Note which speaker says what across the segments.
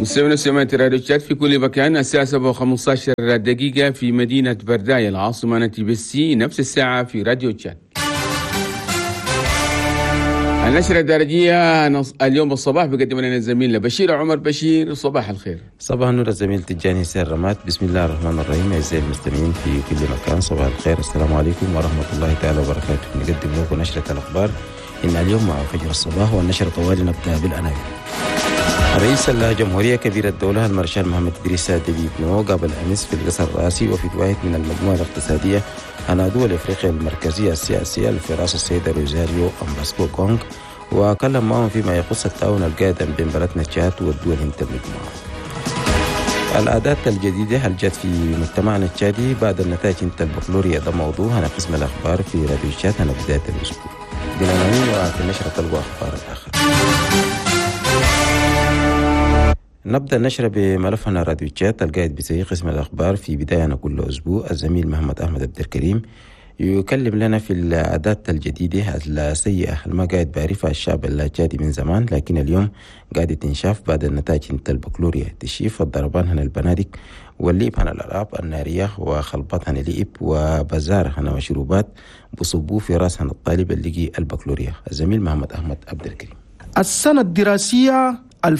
Speaker 1: مستمعينا سماعة راديو تشات في كل مكان. الساعة 7:15 دقيقة في مدينة برداية العاصمة نتي بسي، نفس الساعة في راديو تشات. النشرة الدرجية اليوم الصباح بقدم لنا الزميل بشير عمر. بشير، صباح الخير.
Speaker 2: صباح النور الزميل تجاني سير رمات. بسم الله الرحمن الرحيم. أعزائي المستمعين في كل مكان، صباح الخير، السلام عليكم ورحمة الله تعالى وبركاته. نقدم لكم نشرة الأخبار إن اليوم مع فجر الصباح، والنشرة طوال نبدأ بالعناوين. رئيس الجمهورية كبير الدولة المارشال محمد إدريس ديبي بنو قابل أمس في القصر الرئاسي وفي واحد من المجموعة الاقتصادية عن دول أفريقيا المركزية السياسية في رأس السيدة روزاريو أمباسكو كونغ، وكلم معهم فيما يخص التعاون القادم بين بلدنا تشاد والدول انت المجموعة. الأعداد الجديدة هل جت في مجتمعنا التشادي بعد النتائج انت البكالوريا؟ ده موضوع هنا قسم الأخبار في راديو تشاد هنا بداية الأسبوع. بالعناوين وفي النشرة تلقوا أخبار الآخر. نبدأ النشرة بملفنا راديو تشات القائد بسي قسم الأخبار. في بداية كل أسبوع الزميل محمد أحمد عبد الكريم يكلم لنا في العادات الجديدة السيئة ما قاعد بعرفها الشعب التشادي من زمان، لكن اليوم قاعد تنشاف بعد النتائج انت البكالوريا. تشيف الضربان هنا البنادق، والليب هنا الألعاب النارية، وخلبات هنا لئب، وبزار هنا مشروبات بصبوه في راس هنا الطالب اللي لقي البكالوريا. الزميل محمد أحمد عبد الكريم.
Speaker 3: السنة الدراسية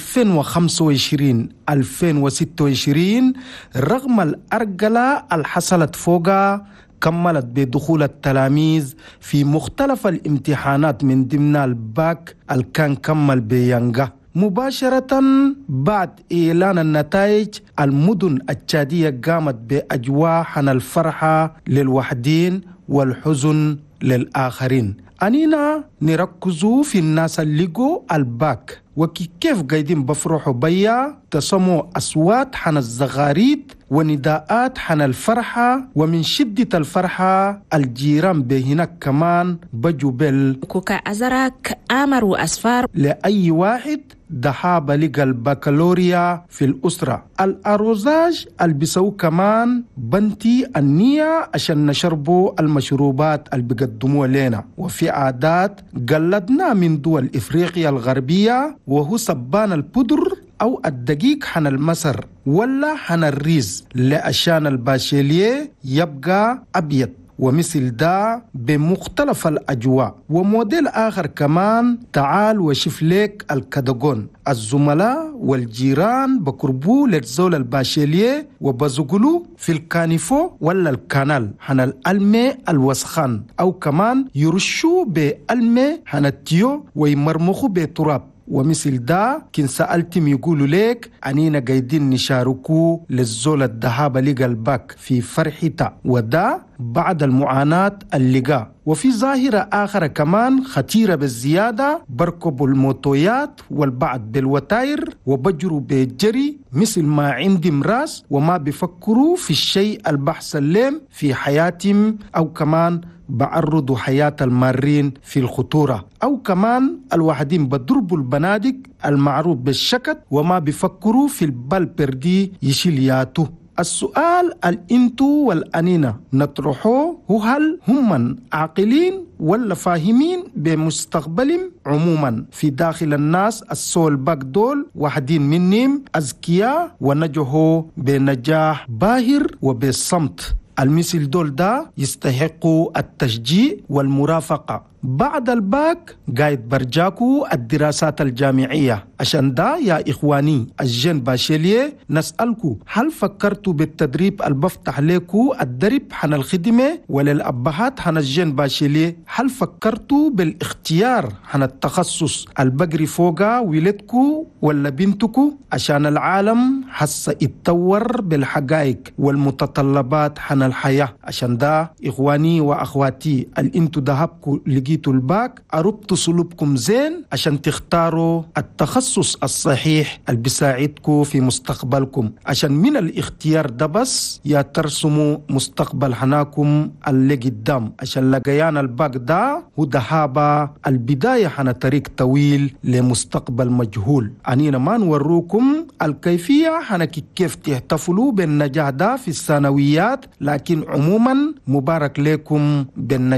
Speaker 3: 2025-2026 رغم الأرقلة الحصلت فوقها كملت بدخول التلاميذ في مختلف الامتحانات من ضمن الباك الكان كمل بيانجا. مباشرة بعد إعلان النتائج المدن التشادية قامت بأجواء حن الفرحة للوحدين والحزن للآخرين. أنينا نركزوا في الناس اللي لقوا الباك وكيف قايدين بفرحوا بيا، تسموا أصوات حن الزغاريد ونداءات حن الفرحة، ومن شدة الفرحة الجيران بهناك كمان بجوا
Speaker 4: كوكا أزرق آمروا أسفار
Speaker 3: لأي واحد دحاب لقى البكالوريا في الأسرة. الأروزاج البسوا كمان بنتي النية عشان نشربوا المشروبات اللي بيقدموها لنا. وفي عادات قلدنا من دول إفريقيا الغربية، وهو سبان البودر أو الدقيق حن المسر ولا حن الريز لأشان الباشيليه يبقى أبيض، ومثل ده بمختلف الأجواء. وموديل آخر كمان تعال وشوف لك الكدغون. الزملاء والجيران بقربوا لتزول الباشيليه وبزغلوا في الكانيفو ولا الكانال حن الألمي الوسخان، أو كمان يرشوا بألمي حن التيو ويمرمخوا بتراب. ومثل ده كن سألتم يقولوا لك أنينا قايدين نشاركوا للزول الذهاب لقى الباك في فرحتا، وده بعد المعاناة اللقاء. وفي ظاهرة آخر كمان خطيرة بالزيادة، بركبوا الموتويات والبعض بالوتاير وبجروا بالجري مثل ما عندهم راس وما بيفكروا في الشيء البحث الليم في حياتهم، أو كمان بعرضوا حياة المارين في الخطورة، أو كمان الواحدين بضربوا البنادق المعروف بالشكت وما بيفكروا في البلبردي يشيلياتو. السؤال الانتو والأنينة نطرحه هو هل هم عاقلين ولا فاهمين بمستقبلهم عموما في داخل الناس السول باك دول واحدين منهم أذكياء ونجحوا بنجاح باهر وبالصمت. المثل دول ده يستحقوا التشجيع والمرافقة. بعد الباك قايد برجاكو الدراسات الجامعية. عشان ده يا إخواني الجين باشيليه نسألكو، هل فكرتوا بالتدريب البفتح لكو الدرب حن الخدمة؟ وللأبهات حن الجين باشيليه هل فكرتوا بالاختيار حن التخصص البقري فوقا ولدكو ولا بنتكو؟ عشان العالم حس يتطور بالحقائق والمتطلبات حن الحياة. عشان ده إخواني وأخواتي الانتو دهبكو لقيتوا الباك، أربطوا سلوبكم زين عشان تختاروا التخصص الصحيح اللي بيساعدكم في مستقبلكم، عشان من الاختيار ده بس يا ترسموا مستقبل حناكم اللي قدام. عشان لقيان الباك ده هو دهابة البداية حنا طريق طويل لمستقبل مجهول. أنينا ما نوروكم الكيفية حنا كيف تحتفلوا بالنجاح ده في الثانويات، لكن عموما مبارك لكم بالنجاح.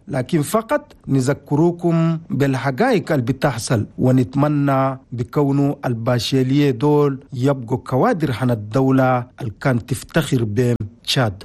Speaker 3: لكن فقط نذكروكم بالحقائق اللي بتحصل، ونتمنى بكونه الباشيلية دول يبقوا كوادر عن الدولة اللي كان تفتخر بهم تشاد.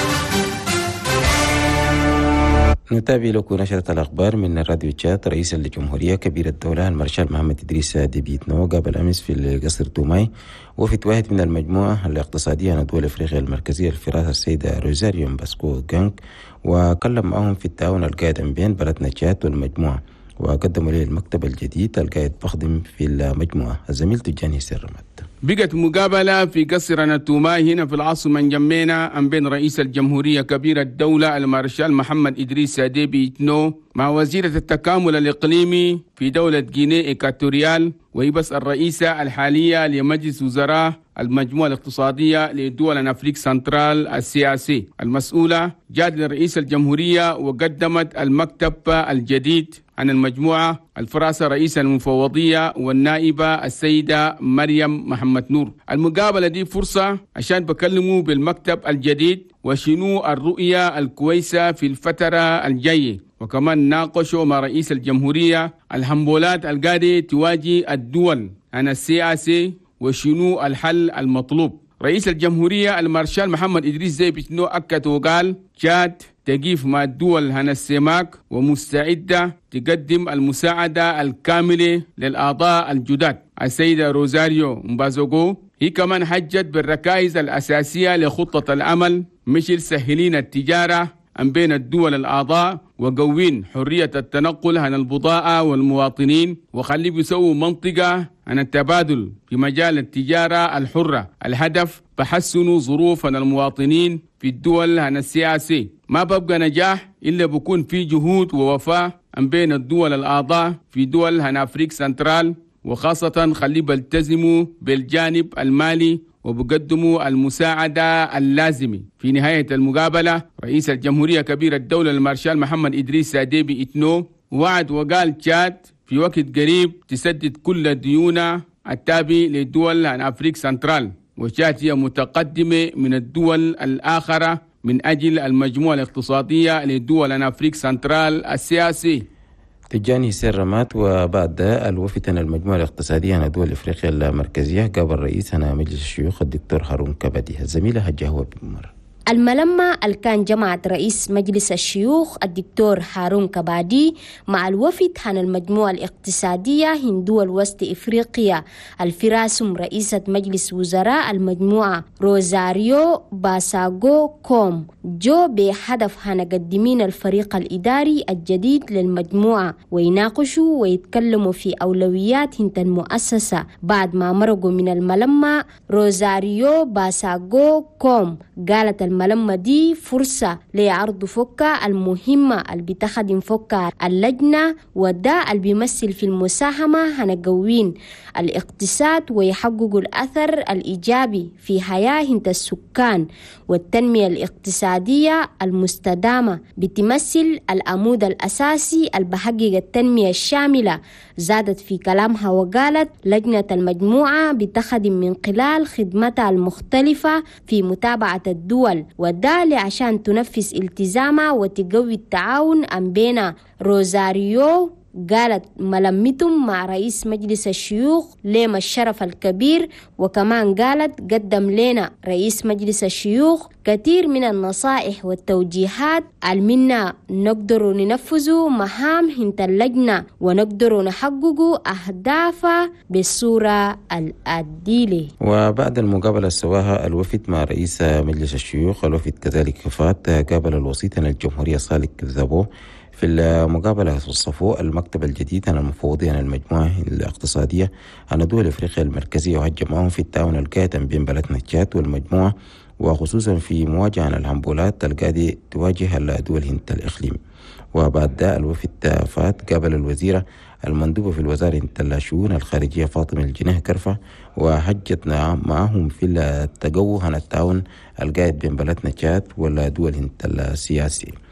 Speaker 2: نتابع لكم نشرة الأخبار من الراديو تشاد. رئيس الجمهورية كبير الدولة المارشال محمد إدريس ديبي إتنو قابل أمس في القصر توماي وفد واحد من المجموعة الاقتصادية عن دول أفريقيا المركزية الفراسة السيدة روزاريو مباسكو جانك، وكلم معهم في التعاون القائم بين بلدنا تشاد والمجموعة، وقدموا له المكتب الجديد القائد بخدم في المجموعة. الزميل تجاني سرمت.
Speaker 1: بقت مقابلة في قصر توماي هنا في العاصمة جمينا بين رئيس الجمهورية كبير الدولة المارشال محمد إدريس ديبي إتنو مع وزيرة التكامل الإقليمي في دولة غينيا إيكواتوريال، وهي بس الرئيسة الحالية لمجلس وزراء المجموعة الاقتصادية لدول أفريق سنترال السياسي المسؤولة، جاءت لرئيس الجمهورية وقدمت المكتب الجديد عن المجموعة الفراسة رئيس المفوضية والنائبة السيدة مريم محمد نور. المقابلة دي فرصة عشان بكلموا بالمكتب الجديد وشنو الرؤية الكويسة في الفترة الجاية، وكمان ناقشوا مع رئيس الجمهورية الحمبولات القادة تواجه الدول عن السياسة وشنو الحل المطلوب. رئيس الجمهورية المارشال محمد إدريس ديبي إتنو أكد وقال تشاد تقيف مع الدول هنا السماك ومستعدة تقدم المساعدة الكاملة للأعضاء الجداد. السيدة روزاريو مباسكو هي كمان حجت بالركائز الأساسية لخطة العمل، مثل سهلين التجارة بين الدول الأعضاء وقوين حرية التنقل عن البضاعة والمواطنين، وخلي بيسووا منطقة عن التبادل في مجال التجارة الحرة. الهدف تحسن ظروف المواطنين في الدول عن السياسي. ما ببقى نجاح إلا بكون في جهود ووفاء بين الدول الأعضاء في دول عن أفريق سنترال، وخاصة خلي بيلتزموا بالجانب المالي وبقدموا المساعدة اللازمة. في نهاية المقابلة رئيس الجمهورية كبير الدولة المارشال محمد إدريس ديبي إتنو وعد وقال تشاد في وقت قريب تسدد كل الديون التابعة للدول عن أفريق سنترال، وتشاد هي متقدمة من الدول الآخرة من أجل المجموعة الاقتصادية للدول عن أفريق سنترال السياسي.
Speaker 2: تجاني سرمات. وبعد الوفد المجموعة الاقتصادية عن دول أفريقيا المركزية قابل رئيس مجلس الشيوخ الدكتور هارون كبادي. الزميلة هجهوة بمر.
Speaker 5: الملمة اللي كان جمعت رئيس مجلس الشيوخ الدكتور هارون كبادي مع الوفد عن المجموعة الاقتصادية من دول وسط إفريقيا الفراسم رئيسة مجلس وزراء المجموعة روزاريو باساغو كوم جو بهدف عن قدمين الفريق الإداري الجديد للمجموعة، ويناقشوا ويتكلموا في أولويات هنت المؤسسة. بعد ما مرقوا من الملمة روزاريو باساغو كوم قالت الملمة دي فرصة لعرض فكة المهمة اللي بتخدم فكة اللجنة، وده اللي بيمثل في المساهمة هنقوين الاقتصاد ويحققوا الأثر الإيجابي في حياة السكان والتنمية الاقتصادية المستدامة، بتمثل العمود الأساسي اللي بحقق التنمية الشاملة. زادت في كلامها وقالت لجنة المجموعة بتخدم من خلال خدمتها المختلفة في متابعة الدول، وده عشان تنفذ التزامها وتقوي التعاون بين روزاريو. قالت ملمتهم مع رئيس مجلس الشيوخ لما الشرف الكبير، وكمان قالت قدم لنا رئيس مجلس الشيوخ كثير من النصائح والتوجيهات المنا نقدر ننفذ مهام هنت اللجنة ونقدر نحقق أهدافها بالصورة العادلة.
Speaker 2: وبعد المقابلة سواها الوفد مع رئيس مجلس الشيوخ، الوفد كذلك فات قابل الوسيط الجمهورية صالح كذابو. في المقابلة وصفوا المكتب الجديد عن المفوضية عن المجموعة الاقتصادية عن دول أفريقيا المركزية، وهجم معهم في التعاون القائم بين بلدنا تشاد والمجموعة، وخصوصا في مواجهة الحمبولات القادة تواجه الدول هنت الإقليم. وبعد ده الوفد فات قابل الوزيرة المندوبة في الوزارة الشؤون الخارجية فاطمة الجنيه كرفة، وحجت معهم في التقوى عن التعاون القائم بين بلدنا تشاد والدول هنت السياسي.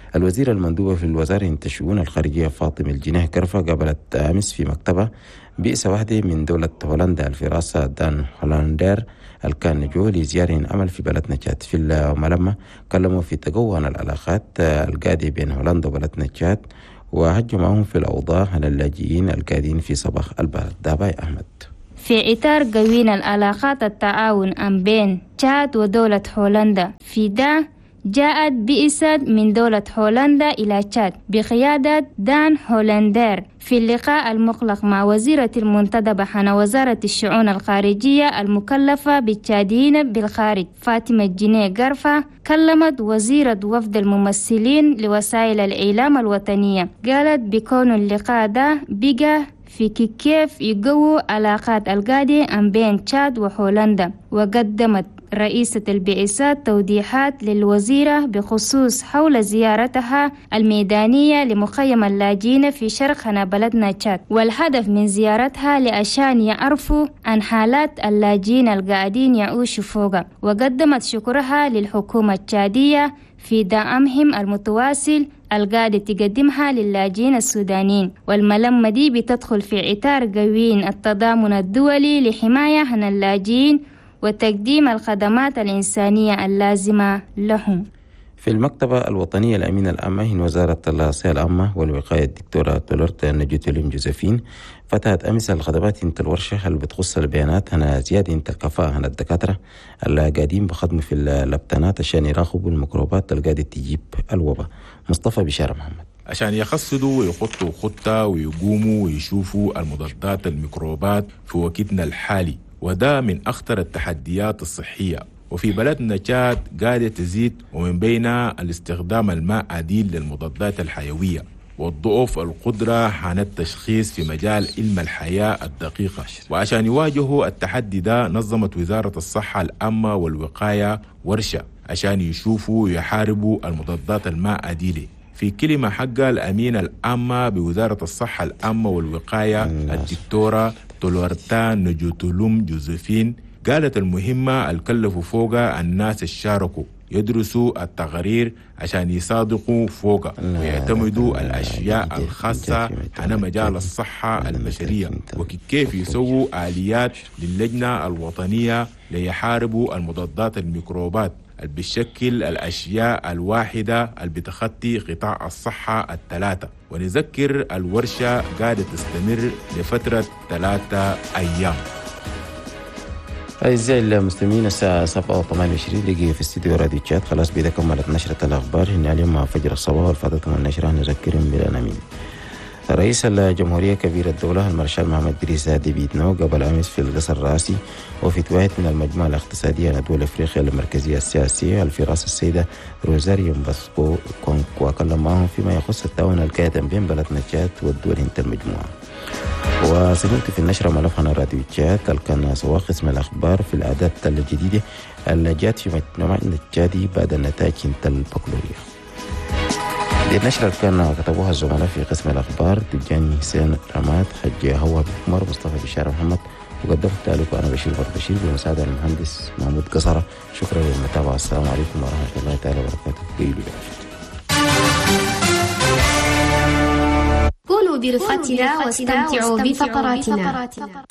Speaker 2: الوزيرة المندوبة في الوزارة الشؤون الخارجية فاطمة الجناح كرفة قابلت أمس في مكتبها بئسة واحدة من دولة هولندا الفراسة دان هولندر الكان نجوه لزيارة عمل في بلدنا تشاد. في الملمة كلموا في تقوى العلاقات القادة بين هولندا وبلدنا تشاد، وهجوا معهم في الأوضاع على اللاجئين القاعدين في صباح البلد. داباي أحمد.
Speaker 6: في إطار قوين العلاقات التعاون بين تشاد ودولة هولندا، في ده جاءت بئسة من دولة هولندا إلى تشاد بقيادة دان هولندر في اللقاء المغلق مع وزيرة المنتدبة عن وزارة الشؤون الخارجية المكلفة بالتشاديين بالخارج فاطمة الجناح قرفة. كلمت وزيرة وفد الممثلين لوسائل الإعلام الوطنية، قالت بكون اللقاء ده بقى في كيف يقووا علاقات القادة بين تشاد وهولندا. وقدمت رئيسة البعثات توضيحات للوزيرة بخصوص حول زيارتها الميدانية لمخيم اللاجئين في شرق بلدنا تشاد، والهدف من زيارتها لأشان يعرفوا عن حالات اللاجئين القاعدين يعيشوا فوقها. وقدمت شكرها للحكومة التشادية في دعمهم المتواصل القاعدة تقدمها للاجئين السودانيين. والملمة دي بتدخل في إطار قوين التضامن الدولي لحماية عن اللاجئين وتقديم الخدمات الإنسانية اللازمة لهم.
Speaker 2: في المكتبة الوطنية الأمينة العامة من وزارة الصحة العامة والوقاية الدكتورة تولورت نجوتولين جوزيفين فتحت أمس الخدمات انت الورشة اللي بتخص البيانات عن زيادة انت الكفاءة عن الدكاترة اللي قاعدين بخدموا في اللبتانات عشان يراقبوا الميكروبات اللي قاعدة تجيب الوباء. مصطفى بشارة محمد.
Speaker 7: عشان يقصدوا ويخطوا خطة ويقوموا ويشوفوا المضادات الميكروبات في وقتنا الحالي، وده من أخطر التحديات الصحية. وفي بلدنا تشاد قاعدة تزيد، ومن بينها الاستخدام الماء عديل للمضادات الحيوية والضعف القدرة عن التشخيص في مجال علم الحياة الدقيقة. وعشان يواجهوا التحدي ده نظمت وزارة الصحة العامة والوقاية ورشة عشان يشوفوا ويحاربوا المضادات الماء عديلة. في كلمة حق الأمين العامة بوزارة الصحة العامة والوقاية الدكتورة تولورتان نجوتولوم جوزيفين قالت المهمة الكلفوا فوقها الناس الشاركوا يدرسوا التقارير عشان يصادقوا فوقها ويعتمدوا الأشياء الخاصة عن مجال الصحة البشرية وكيف يسووا آليات للجنة الوطنية ليحاربوا المضادات الميكروبات اللي بتشكل الأشياء الواحدة اللي بتخطي قطاع الصحة الثلاثة. ونذكر الورشة قاعدة تستمر لفترة 3 أيام.
Speaker 2: أعزائي المستمعين، الساعة 7:28 دقيقة في استديو راديو تشاد. خلاص بإذا كملت نشرة الأخبار. هنا اليوم مع فجر الصباح والفاتتهم النشرة نذكرهم بالعناوين. رئيس الجمهورية كبير الدولة المارشال محمد إدريس ديبي إتنو قبل أمس في القصر الرئاسي وفي واحد من المجموعة الاقتصادية لدول أفريقيا المركزية السياسية الفراسة السيدة روزاريو مباسكو كونكو، وكلم معهم فيما يخص التعاون القائم بين بلدنا تشاد والدول انت المجموعة. وسمعت في النشرة ملف عن راديو تشاد كان سواق قسم الأخبار في الأعداد الجديدة اللي جات في مجموعة التشادي بعد النتائج انت البكالوريا. النشرة كان كتبوها الزملاء في قسم الأخبار تجاني حسين رماد، حج هوا بكمر، مصطفى بشارة محمد، وقدمت لكم أنا بشير بردبشير بمساعدة المهندس محمود قصرة. شكرا للمتابعة. السلام عليكم ورحمة الله تعالى وبركاته.
Speaker 8: كونوا برفقتنا واستمتعوا بفقراتنا.